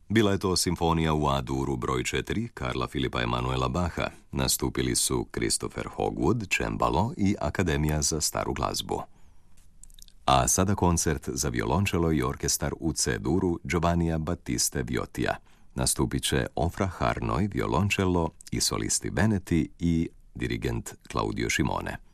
Bila je to simfonija u A-duru broj 4 Karla Filipa Emanuela Bacha. Nastupili su Christopher Hogwood, cembalo i Akademija za staru glazbu. A sada koncert za violončelo i orkestar u C-duru Giovannija Battiste Viotija. Nastupit će Ofra Harnoj, violončelo i solisti Beneti i dirigent Claudio Scimone.